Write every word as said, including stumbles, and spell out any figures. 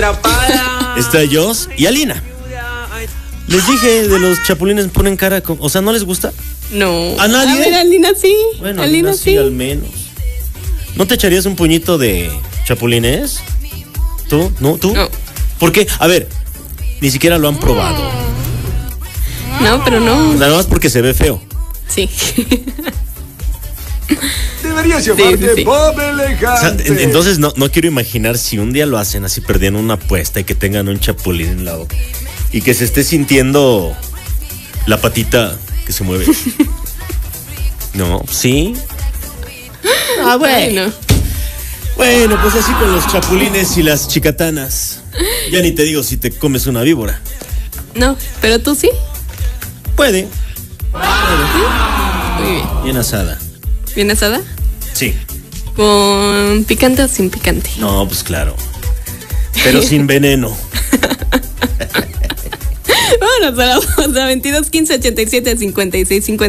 Está Joss y Alina. Les dije, de los chapulines ponen cara con... O sea, ¿no les gusta? No. ¿A nadie? A ver, Alina sí. Bueno, Alina, Alina sí, sí. al menos. ¿No te echarías un puñito de chapulines? ¿Tú? ¿No? ¿Tú? No. ¿Por qué? A ver, ni siquiera lo han probado. No, pero no. Nada más porque se ve feo. Sí. Deberías llamarte Sí, sí, sí. Bob O sea, Elegante. en- entonces no, no quiero imaginar si un día lo hacen así, perdían una apuesta y que tengan un chapulín en la boca y que se esté sintiendo la patita que se mueve. No, ¿sí? Ah, Bueno. Bueno, pues así con los chapulines y las chicatanas. Ya ni te digo si te comes una víbora. No, pero tú sí. Puede. Muy bien. Bien asada. ¿Bien asada? Sí. ¿Con picante o sin picante? No, pues claro. Pero sin veneno. Vámonos a la voz a veintidós quince ochenta y siete cincuenta y seis cincuenta.